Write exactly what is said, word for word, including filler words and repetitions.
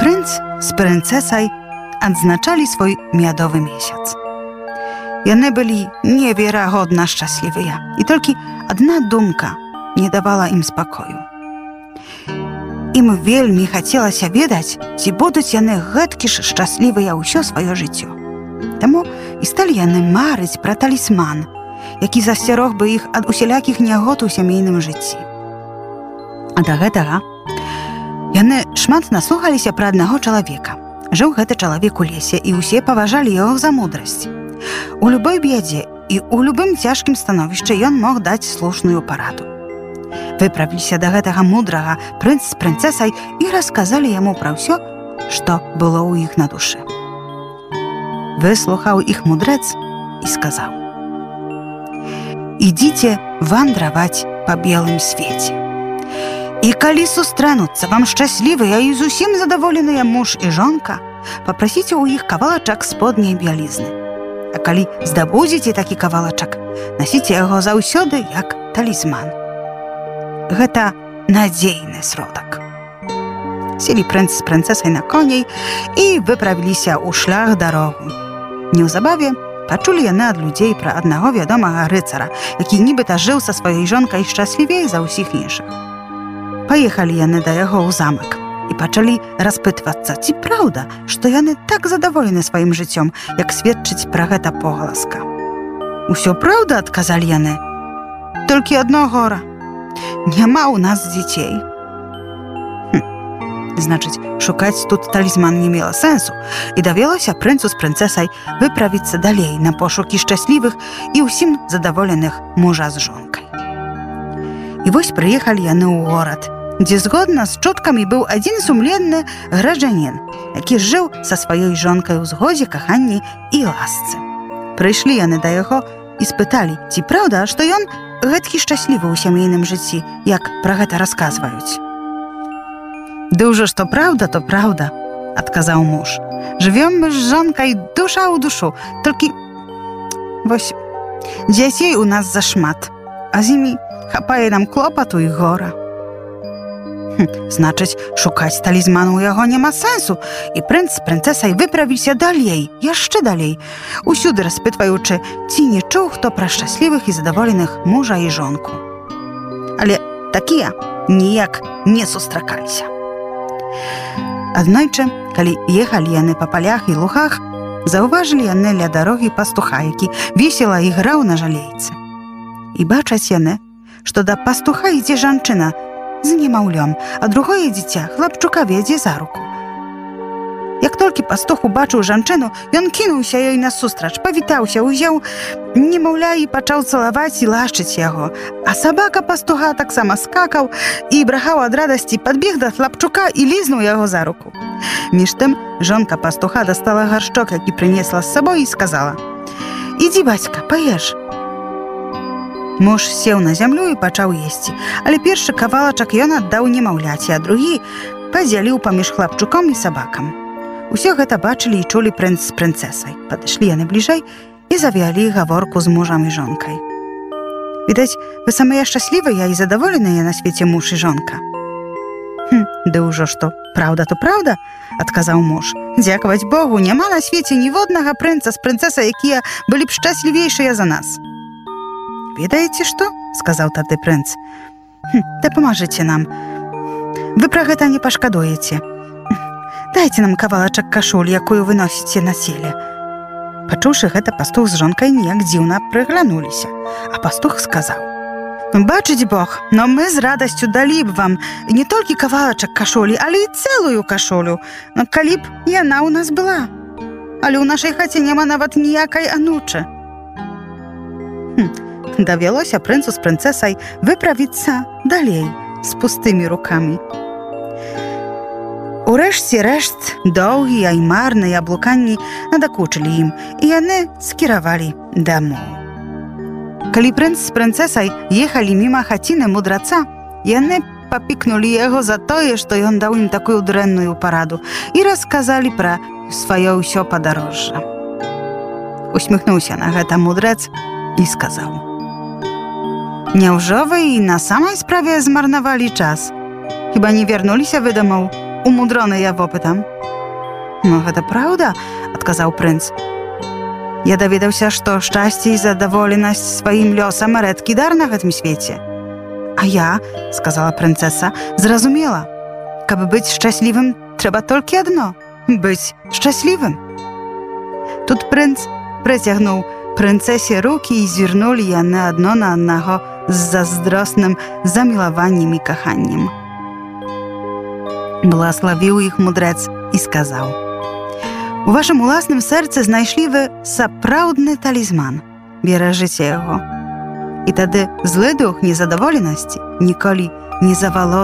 Prync z princesaj odznaczali swój miodowy miesiąc. Яны byli niewiarygodnie szczęśliwe i tylko jedna dumka nie dawała im spokoju. Im wielmi chciało się wiedzieć, czy będą яны гэткі ж szczęśliwe ўсё swoje życie. Тому i stali яны marzyć про talisman, jaki засцярогby ich od усялякіх нягод у сямейным жыцці. А да гэтага яны шмат наслухаліся пра аднаго чалавека. Жыў гэты чалавек у лесе, і ўсе паважалі яго за мудрасць. У любой бядзе і ў любым цяжкім становішчы ён мог даць слушную параду. Выправіліся да гэтага мудрага прынц з прынцэсай і расказалі яму пра ўсё, што было ў іх на душы. Выслухаў іх мудрэц і сказаў: «Ідзіце вандраваць па белым свеце. І калі сустрэнуцца вам шчаслівыя і зусім задаволеныя муж і жонка, папрасіце ў іх кавалачак сподняй бялізны. А калі здабудзеце такі кавалачак, насіце яго заўсёды як талісман. Гэта надзейны сродак». Сели прынц з прынцэсай на коней і выправіліся ў шлях дарогу. Неўзабаве пачулі яны ад людзей пра аднаго вядомага рыцара, які нібыта жыў са сваёй жонкай шчаслівей за ўсіх іншых. Паехалі яны да яго ў замак і пачалі распытвацца, ці праўда, што яны так задаволены сваім жыццём, як сведчыць пра гэта погаласка. «Усё праўда», — адказалі яны. «Толькі адно гора. Няма ў нас дзяцей». Значыць, шукаць тут талісман не мела сэнсу, і давялося прынцу з прынцэсай выправіцца далей на пошукі шчаслівых і ўсім задаволеных мужа з жонкай. І вось прыехалі яны ў горад, дзе згодна з чуткамі быў адзін сумленны гражданін, які жыў са сваёй жонкай у згодзе, каханні і ласцы. Прыйшлі яны да яго і спыталі, ці праўда, што ён гэткі шчаслівы ў сямейным жыцці, як пра гэта расказваюць. «Дужа, што праўда, то праўда», — адказаў муж. «Жывём мы з жонкай душа ў душу, толькі вось дзяцей у нас зашмат, а з імі хапае нам клопату і гора». Хм, значыць, шукаць талісман у яго няма сэнсу, і прынц з прынцэсай выправіліся далей, яшчэ далей, усюды распытваючы, ці не чуў хто пра шчаслівых і задаволеных мужа і жонку. Але такія ніяк не сустракаліся. Аднойчы, калі ехалі яны па палях і лугах, заўважылі яны ля дарогі пастуха, які весела іграў на жалейцы. І бачаць яны, што да пастуха ідзе жанчына з немаўлём, а другое дзіця хлапчука вядзе за руку. Як толькі пастух убачыў жанчыну, ён кінуўся ёй насустрач, павітаўся, узяў немаўля і пачаў цалаваць і лашчыць яго. А сабака пастуха таксама скакаў і брахаў ад радасці, падбег да хлапчука і лізнуў яго за руку. Між тым жонка пастуха дастала гаршчок, які прынесла з сабой, і сказала: «Ідзі, бацька, паеш». Муж сеў на зямлю і пачаў есці, але першы кавалачак ён аддаў немаўляці, а другі падзяліў паміж хлапчуком і сабакам. Усё гэта бачылі і чулі прынц з прынцэсай. Падышлі яны бліжэй і завялі гаворку з мужам і жонкай. «Відаць, вы самыя шчаслівыя і задаволеныя на свеце муж і жонка». «Хм, ды ўжо што, праўда, то праўда», — адказаў муж. «Дзякаваць Богу, няма на свеце ніводнага прынца з прынцэсай, якія былі б шчаслівейшыя за нас». «Ведаеце што?» — сказаў тады прынц. «Хм, дапамажыце нам. Вы пра гэта не пашкадуеце. Дайце нам кавалачак кашулі, якую вы носіце на целе». Пачуўшы гэта, пастух з жонкай неяк дзіўна прыглянуліся, а пастух сказаў: «Бачыць Бог, но мы з радасцю далі б вам не толькі кавалачак кашулі, але і цэлую кашулю, калі б яна ў нас была. Але ў нашай хаце няма нават ніякай анучы». Хм, давялося прынцу з прынцэсай выправіцца далей з пустымі рукамі. Урэшце рэшт доўгія і марныя блуканні надакучылі ім, і яны скіравалі дамоў. Калі прынц з прынцэсай ехалі міма хаціны мудраца, яны папікнулі яго за тое, што ён даў ім такую дрэнную параду, і расказалі пра сваё ўсё падарожжа. Усміхнуўся на гэта мудрэц і сказаў: «Няўжо вы і на самай справе змарнавалі час? Хіба не вярнуліся вы дамоў умудрony я вопытам. No, гэта праўда, адказаў прынц. Я даведаўся, што шчасце і задаволенасць сваім лёсам рэдкі дар на гэтым свеце. А я, сказала прынцэса, зразумела, каб быць шчаслівым, трэба толькі адно — быць шчаслівым. Тут прынц прыцягнуў прынцэсе рукі і зірнулі яны адно на аднаго з заздросным замілаваннем і каханнем. Благаславіў іх мудрэц і сказаў: «У вашым уласным сэрцы знайшлі вы сапраўдны талізман. Беражыце яго. І тады злы дух незадаволенасці ніколі не завалодае